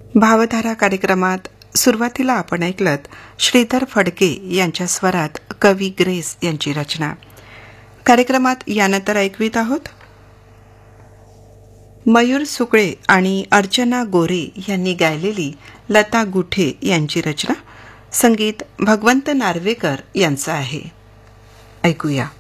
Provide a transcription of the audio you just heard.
भावधारा कार्यक्रमात सुरुवातीला आपण ऐकलत श्रीधर फडके यांच्या स्वरात कवी ग्रेस यांची रचना. कार्यक्रमात यानंतर ऐकवीत आहोत मयूर सुकळे आणि अर्चना गोरे यांनी गायलेली लता गुठे यांची रचना. संगीत भगवंत नार्वेकर यांचं आहे. ऐकूया.